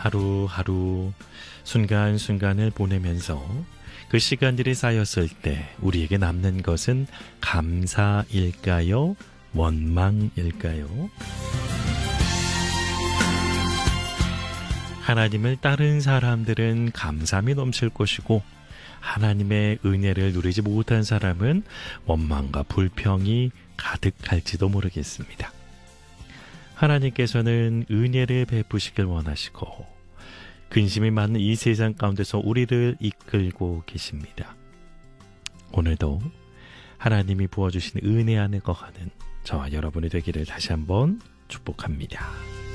하루하루 순간순간을 보내면서 그 시간들이 쌓였을 때 우리에게 남는 것은 감사일까요? 원망일까요? 하나님을 따른 사람들은 감사함이 넘칠 것이고 하나님의 은혜를 누리지 못한 사람은 원망과 불평이 가득할지도 모르겠습니다. 하나님께서는 은혜를 베푸시길 원하시고 근심이 많은 이 세상 가운데서 우리를 이끌고 계십니다. 오늘도 하나님이 부어주신 은혜 안에 거하는 저와 여러분이 되기를 다시 한번 축복합니다.